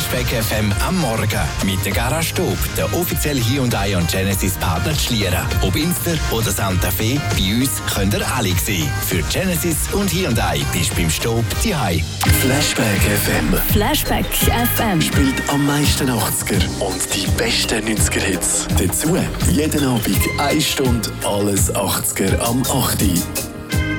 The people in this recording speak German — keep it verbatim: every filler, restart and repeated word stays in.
Flashback F M am Morgen mit der Garage Stub, der offizielle Hyundai und Genesis Partner zu Schlieren. Ob Inster oder Santa Fe, bei uns könnt ihr alle sehen. Für Genesis und Hyundai bist du beim Stub daheim. Flashback F M. Flashback F M. Spielt am meisten achtziger und die besten neunziger-Hits. Dazu jeden Abend eine Stunde alles achtziger am acht Uhr.